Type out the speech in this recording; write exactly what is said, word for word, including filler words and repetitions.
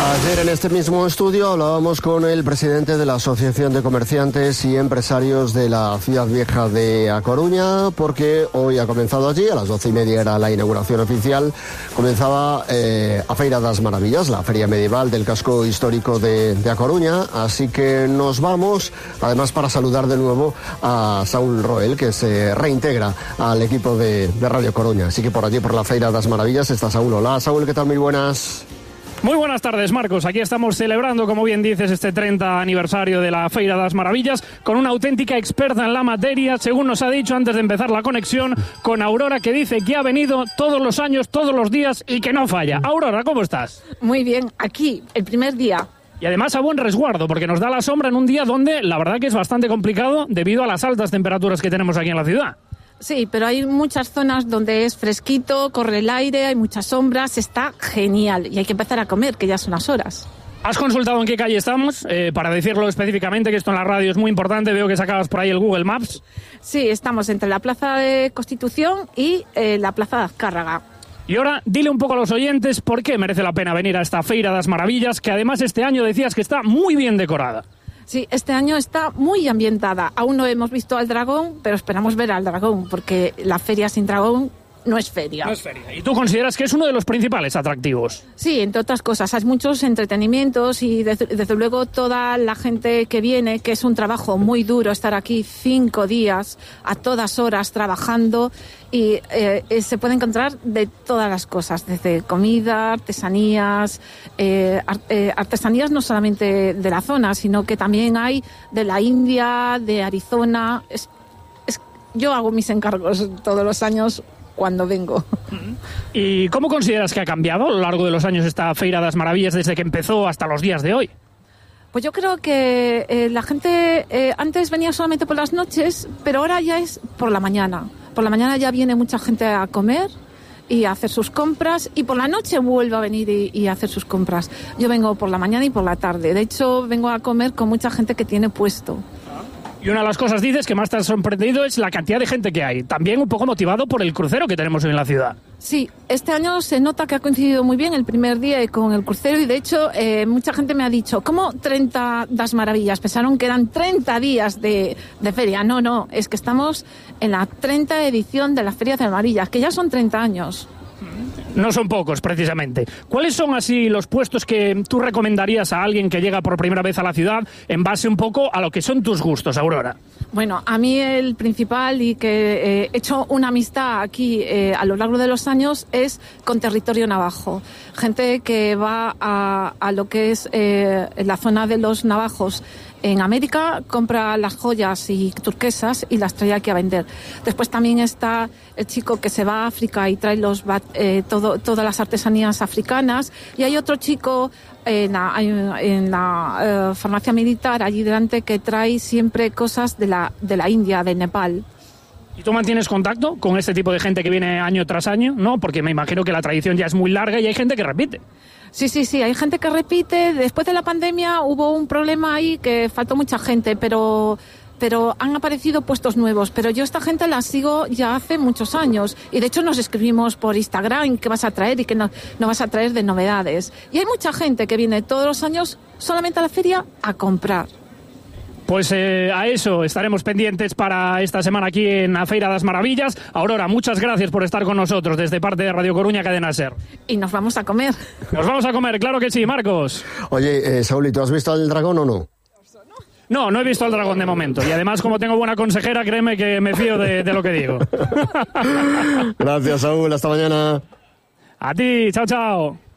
Ayer en este mismo estudio hablábamos con el presidente de la Asociación de Comerciantes y Empresarios de la Ciudad Vieja de A Coruña, porque hoy ha comenzado allí, a las doce y media era la inauguración oficial, comenzaba eh, a Feira das Maravillas, la feria medieval del casco histórico de, de A Coruña, así que nos vamos, además para saludar de nuevo a Saúl Roel, que se reintegra al equipo de, de Radio Coruña, así que por allí, por la Feira das Maravillas, está Saúl. Hola Saúl, ¿qué tal? Muy buenas. Muy buenas tardes, Marcos. Aquí estamos celebrando, como bien dices, este treinta aniversario de la Feira das Maravillas con una auténtica experta en la materia, según nos ha dicho antes de empezar la conexión, con Aurora, que dice que ha venido todos los años, todos los días y que no falla. Aurora, ¿cómo estás? Muy bien, aquí, el primer día. Y además a buen resguardo, porque nos da la sombra en un día donde la verdad que es bastante complicado debido a las altas temperaturas que tenemos aquí en la ciudad. Sí, pero hay muchas zonas donde es fresquito, corre el aire, hay muchas sombras, está genial y hay que empezar a comer, que ya son las horas. ¿Has consultado en qué calle estamos? Eh, para decirlo específicamente, que esto en la radio es muy importante, veo que sacabas por ahí el Google Maps. Sí, estamos entre la Plaza de Constitución y eh, la Plaza de Azcárraga. Y ahora, dile un poco a los oyentes por qué merece la pena venir a esta Feira das Maravillas, que además este año decías que está muy bien decorada. Sí, este año está muy ambientada. Aún no hemos visto al dragón, pero esperamos ver al dragón, porque la feria sin dragón no es feria. No es feria. ¿Y tú consideras que es uno de los principales atractivos? Sí, entre otras cosas. Hay muchos entretenimientos y desde, desde luego toda la gente que viene, que es un trabajo muy duro estar aquí cinco días a todas horas trabajando y eh, eh, se puede encontrar de todas las cosas, desde comida, artesanías, eh, art, eh, artesanías no solamente de la zona, sino que también hay de la India, de Arizona. Es, es, yo hago mis encargos todos los años cuando vengo. ¿Y cómo consideras que ha cambiado a lo largo de los años esta Feira das Maravillas desde que empezó hasta los días de hoy? Pues yo creo que eh, la gente eh, antes venía solamente por las noches, pero ahora ya es por la mañana. Por la mañana ya viene mucha gente a comer y a hacer sus compras, y por la noche vuelve a venir y, y a hacer sus compras. Yo vengo por la mañana y por la tarde. De hecho, vengo a comer con mucha gente que tiene puesto. Y una de las cosas, dices, que más te ha sorprendido es la cantidad de gente que hay. También un poco motivado por el crucero que tenemos hoy en la ciudad. Sí, este año se nota que ha coincidido muy bien el primer día con el crucero y de hecho eh, mucha gente me ha dicho, ¿cómo treinta das Maravillas? Pensaron que eran treinta días de, de feria. No, no, es que estamos en la treinta edición de la Feria de Maravillas, que ya son treinta años. No son pocos, precisamente. ¿Cuáles son así los puestos que tú recomendarías a alguien que llega por primera vez a la ciudad en base un poco a lo que son tus gustos, Aurora? Bueno, a mí el principal y que eh, he hecho una amistad aquí eh, a lo largo de los años es con Territorio Navajo. Gente que va a, a lo que es eh, la zona de los navajos en América, compra las joyas y turquesas y las trae aquí a vender. Después también está el chico que se va a África y trae los eh, todo, todas las artesanías africanas. Y hay otro chico en la, en la eh, farmacia militar allí delante que trae siempre cosas de la, de la India, de Nepal. ¿Y tú mantienes contacto con este tipo de gente que viene año tras año? ¿No? Porque me imagino que la tradición ya es muy larga y hay gente que repite. Sí, sí, sí, hay gente que repite. Después de la pandemia hubo un problema ahí que faltó mucha gente, pero, pero han aparecido puestos nuevos. Pero yo esta gente la sigo ya hace muchos años y de hecho nos escribimos por Instagram qué vas a traer y qué no, no vas a traer de novedades. Y hay mucha gente que viene todos los años solamente a la feria a comprar. Pues eh, a eso estaremos pendientes para esta semana aquí en la Feira das Maravillas. Aurora, muchas gracias por estar con nosotros desde parte de Radio Coruña Cadena Ser. Y nos vamos a comer. Nos vamos a comer, claro que sí, Marcos. Oye, eh, Saúl, ¿tú has visto al dragón o no? No, no he visto al dragón de momento. Y además, como tengo buena consejera, créeme que me fío de, de lo que digo. Gracias, Saúl. Hasta mañana. A ti, chao, chao.